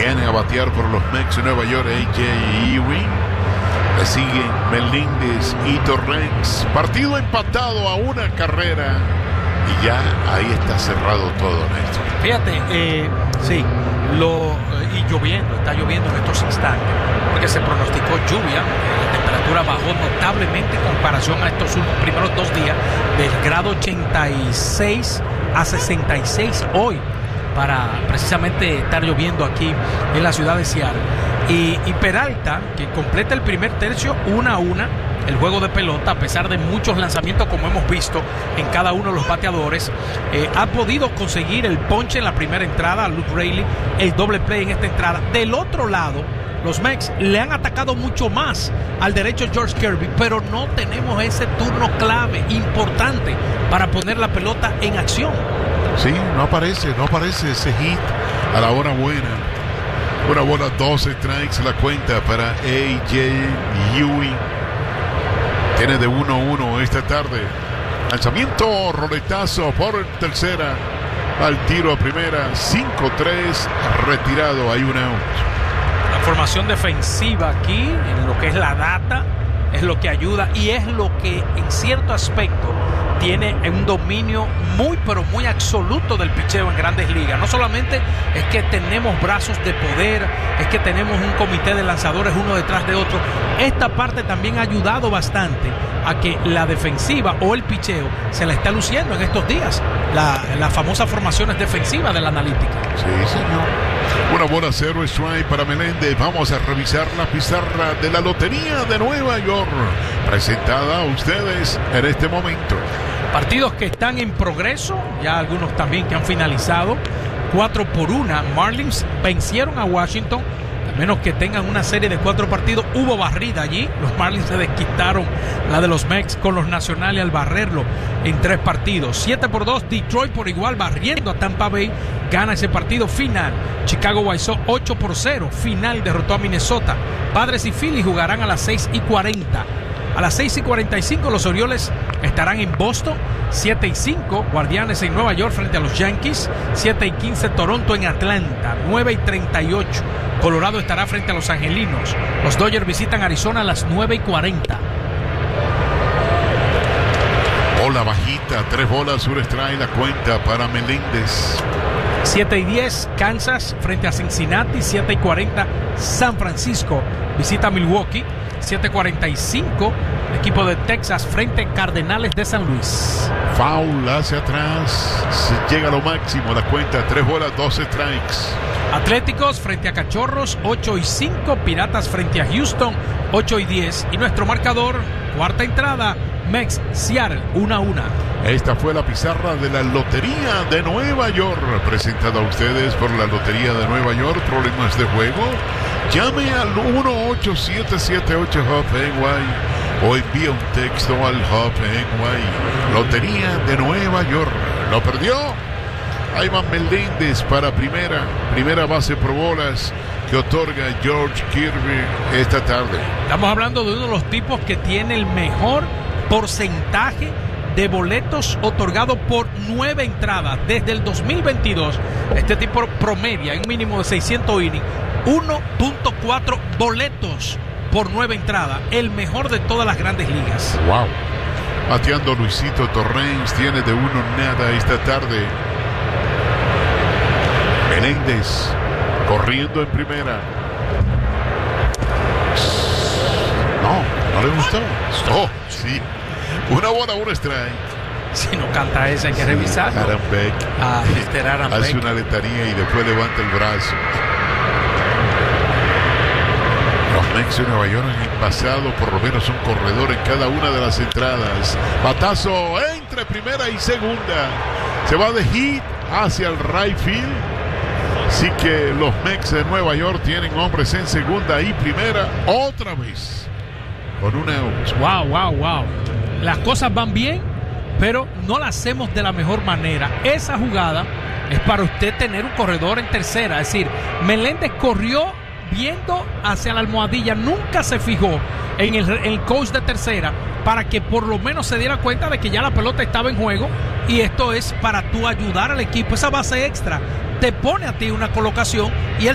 Viene a batear por los Mets de Nueva York A.J. Ewing. Le siguen Meléndez y Torrens. Partido empatado a una carrera. Y ya ahí está cerrado todo, Néstor. Fíjate, sí, y lloviendo, está lloviendo en estos instantes, porque se pronosticó lluvia. La temperatura bajó notablemente en comparación a estos primeros 2 días, del grado 86 a 66 hoy, para precisamente estar lloviendo aquí en la ciudad de Seattle. Y Peralta, que completa el primer tercio 1-1 el juego de pelota, a pesar de muchos lanzamientos como hemos visto en cada uno de los bateadores, ha podido conseguir el ponche en la primera entrada a Luke Raley, el doble play en esta entrada. Del otro lado, los Mets le han atacado mucho más al derecho George Kirby, pero no tenemos ese turno clave, importante, para poner la pelota en acción. Sí, no aparece ese hit a la hora buena. Una bola, 12 strikes la cuenta para A.J. Ewing. Tiene de 1-1 esta tarde. Lanzamiento, roletazo por tercera. Al tiro a primera. 5-3, retirado. Hay un out. La formación defensiva aquí, en lo que es la data, es lo que ayuda y es lo que en cierto aspecto tiene un dominio muy pero muy absoluto del picheo en Grandes Ligas. No solamente es que tenemos brazos de poder, es que tenemos un comité de lanzadores uno detrás de otro. Esta parte también ha ayudado bastante a que la defensiva o el picheo se la está luciendo en estos días. Las famosas formaciones defensivas de la analítica. Sí, señor. Una bola, 0 strike para Meléndez. Vamos a revisar la pizarra de la Lotería de Nueva York, presentada a ustedes en este momento. Partidos que están en progreso, ya algunos también que han finalizado. 4-1, Marlins vencieron a Washington. A menos que tengan una serie de 4 partidos, hubo barrida allí. Los Marlins se desquitaron la de los Mets con los Nacionales al barrerlo en 3 partidos. 7-2, Detroit por igual barriendo a Tampa Bay, gana ese partido final. Chicago White Sox 8-0, final, derrotó a Minnesota. Padres y Phillies jugarán a las 6:40. A las 6:45 los Orioles estarán en Boston. 7:05 Guardianes en Nueva York frente a los Yankees. 7:15 Toronto en Atlanta. 9:38 Colorado estará frente a los Angelinos. Los Dodgers visitan Arizona a las 9:40. Bola bajita, 3 bolas, 1 strike la cuenta para Meléndez. 7:10 Kansas frente a Cincinnati. 7:40 San Francisco visita Milwaukee. 7:45 equipo de Texas frente a Cardenales de San Luis. Foul hacia atrás, se llega a lo máximo la cuenta, 3 bolas, 2 strikes. Atléticos frente a Cachorros 8:05, Piratas frente a Houston 8:10 y nuestro marcador, cuarta entrada, Mets Seattle 1-1. Esta fue la pizarra de la Lotería de Nueva York, presentada a ustedes por la Lotería de Nueva York. ¿Problemas de juego? Llame al 1-8778-HUB-NY o envía un texto al HUB-NY. Lotería de Nueva York. ¿Lo perdió? Ayman Meléndez para primera base por bolas que otorga George Kirby esta tarde. Estamos hablando de uno de los tipos que tiene el mejor porcentaje de boletos otorgados por 9 entradas desde el 2022. Este tipo promedia en un mínimo de 600 innings 1.4 boletos por 9 entradas, el mejor de todas las Grandes Ligas. Wow. Bateando Luisito Torrens, tiene de 1-0 esta tarde. Meléndez corriendo en primera. No le gustó. Oh, sí. Una bola, 1 strike. Si no canta esa, hay que revisarlo. Aaron Beck. Aaron hace Beck. una letanía y después levanta el brazo. Los Mets de Nueva York han pasado por lo menos un corredor en cada una de las entradas. Batazo entre primera y segunda. Se va de hit hacia el right field. Así que los Mets de Nueva York tienen hombres en segunda y primera otra vez con un out. Wow. Las cosas van bien, pero no las hacemos de la mejor manera. Esa jugada es para usted tener un corredor en tercera. Es decir, Meléndez corrió viendo hacia la almohadilla, nunca se fijó en el coach de tercera para que por lo menos se diera cuenta de que ya la pelota estaba en juego, y esto es para tú ayudar al equipo. Esa base extra te pone a ti una colocación y